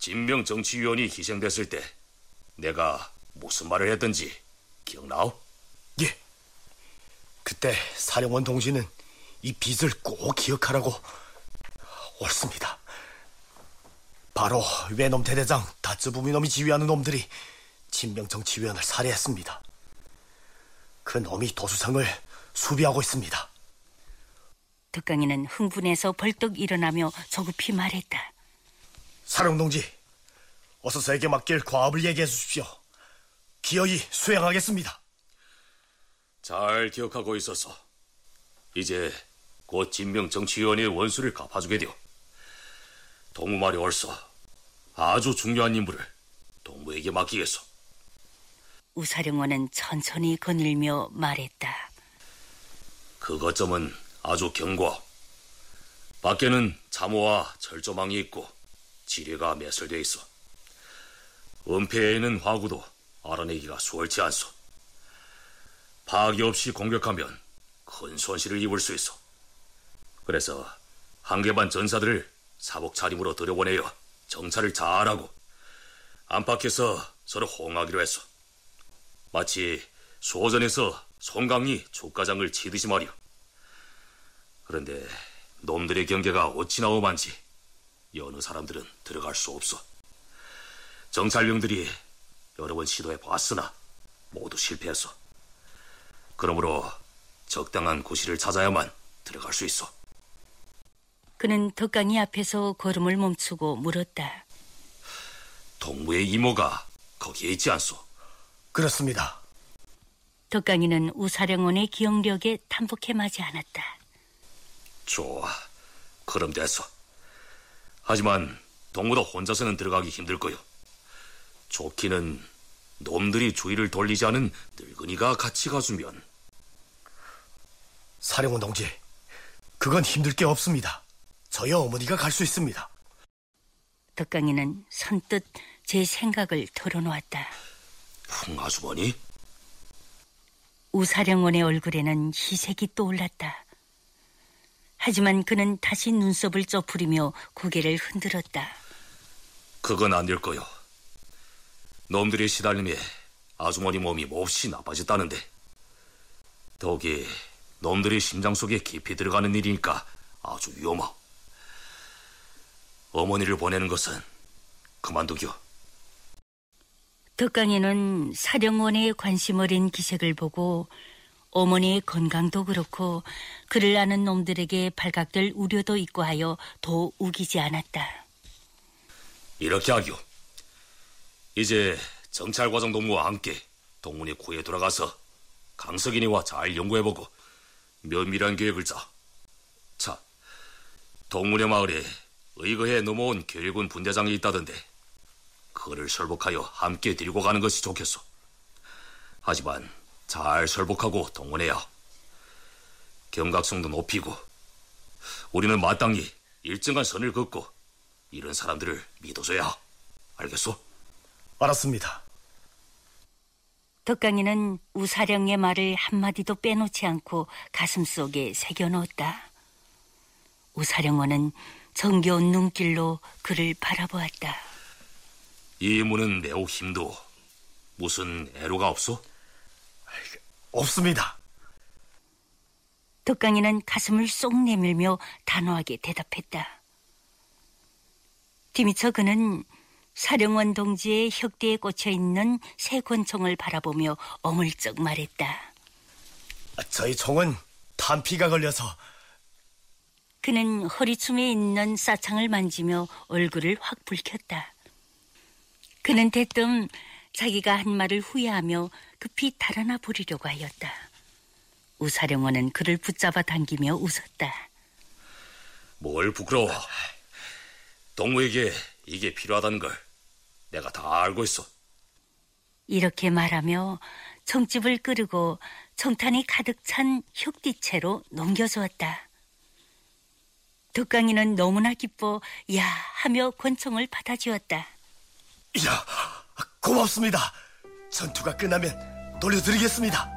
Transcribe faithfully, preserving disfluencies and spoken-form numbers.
진명 정치위원이 희생됐을 때 내가 무슨 말을 했던지 기억나오? 예. 그때 사령원 동지는 이 빚을 꼭 기억하라고. 옳습니다. 바로 외놈 대대장 다츠부미놈이 지휘하는 놈들이 진명 정치위원을 살해했습니다. 그 놈이 도수상을 수비하고 있습니다. 덕강이는 흥분해서 벌떡 일어나며 조급히 말했다. 사령 동지, 어서 저에게 맡길 과업을 얘기해 주십시오. 기어이 수행하겠습니다. 잘 기억하고 있었어. 이제 곧 진명 정치위원의 원수를 갚아주게 되오. 동무 말이 옳소. 아주 중요한 임무를 동무에게 맡기겠소. 우사령원은 천천히 거닐며 말했다. 그 거점은 아주 견고하오. 밖에는 잠호와 철조망이 있고 지뢰가 매설되어 있어. 은폐에는 화구도 알아내기가 수월치 않소. 파악이 없이 공격하면 큰 손실을 입을 수 있어. 그래서 한계반 전사들을 사복 차림으로 들여보내어 정찰을 잘하고 안팎에서 서로 호응하기로 했어. 마치 소전에서 송강이 족가장을 치듯이 말이오. 그런데 놈들의 경계가 어찌나 엄한지 여느 사람들은 들어갈 수 없어. 정찰병들이 여러 번 시도해 봤으나 모두 실패했어. 그러므로 적당한 구실을 찾아야만 들어갈 수 있어. 그는 덕강이 앞에서 걸음을 멈추고 물었다. 동무의 이모가 거기에 있지 않소? 그렇습니다. 덕강이는 우사령원의 기억력에 탐복해 마지 않았다. 좋아, 그럼 됐어. 하지만 동무도 혼자서는 들어가기 힘들 거요. 좋기는 놈들이 주의를 돌리지 않은 늙은이가 같이 가주면. 사령원 동지, 그건 힘들 게 없습니다. 저희 어머니가 갈 수 있습니다. 덕강이는 선뜻 제 생각을 털어놓았다. 풍아주머니? 우사령원의 얼굴에는 희색이 떠올랐다. 하지만 그는 다시 눈썹을 쪄푸리며 고개를 흔들었다. 그건 안 될 거요. 놈들의 시달림에 아주머니 몸이 몹시 나빠졌다는데, 더욱이 놈들의 심장 속에 깊이 들어가는 일이니까 아주 위험하오. 어머니를 보내는 것은 그만두기요. 덕강이는 사령원의 관심 어린 기색을 보고 어머니의 건강도 그렇고 그를 아는 놈들에게 발각될 우려도 있고 하여 더 우기지 않았다. 이렇게 하기요. 이제 정찰과정 동무와 함께 동문의 구에 돌아가서 강석인이와 잘 연구해보고 면밀한 계획을 짜. 자, 동문의 마을에 의거해 넘어온 계획군 분대장이 있다던데 그를 설복하여 함께 데리고 가는 것이 좋겠소. 하지만 잘 설복하고 동원해야 경각성도 높이고 우리는 마땅히 일정한 선을 긋고 이런 사람들을 믿어줘야. 알겠소? 알았습니다. 덕강이는 우사령의 말을 한마디도 빼놓지 않고 가슴속에 새겨넣었다. 우사령원은 정겨운 눈길로 그를 바라보았다. 이 임무는 매우 힘도 무슨 애로가 없소? 없습니다. 덕강이는 가슴을 쏙 내밀며 단호하게 대답했다. 뒤미처 그는 사령원 동지의 혁대에 꽂혀있는 새 권총을 바라보며 어물쩍 말했다. 저희 총은 탄피가 걸려서. 그는 허리춤에 있는 싸창을 만지며 얼굴을 확 붉혔다. 그는 대뜸 자기가 한 말을 후회하며 급히 달아나 버리려고 하였다. 우사령원은 그를 붙잡아 당기며 웃었다. 뭘 부끄러워. 동무에게 이게 필요하다는 걸 내가 다 알고 있어. 이렇게 말하며 청집을 끄르고 청탄이 가득 찬 혁띠채로 넘겨주었다. 덕강이는 너무나 기뻐 야 하며 권총을 받아쥐었다. 이야, 고맙습니다. 전투가 끝나면 돌려드리겠습니다.